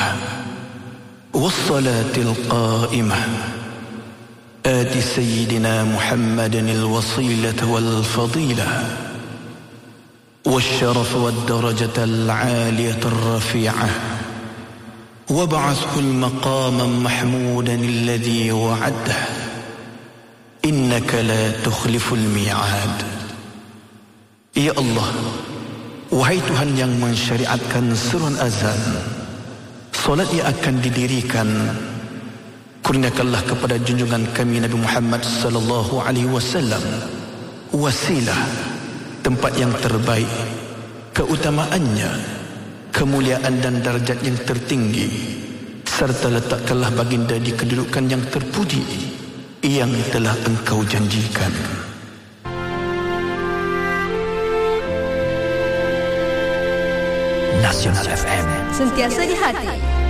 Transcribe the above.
والصلاة القائمة آت سيدنا محمد الوصيلة والفضيلة والشرف والدرجة العالية الرفيعة وابعثه المقام محمودا الذي وعده إنك لا تخلف الميعاد. Ya Allah, wahai Tuhan yang mensyariatkan seruan azan, solat yang akan didirikan, kurniakanlah kepada junjungan kami Nabi Muhammad sallallahu alaihi wasallam wasilah, tempat yang terbaik, keutamaannya, kemuliaan dan darjat yang tertinggi, serta letakkanlah baginda di kedudukan yang terpuji yang telah Engkau janjikan. Nasional FM, sentiasa di hati.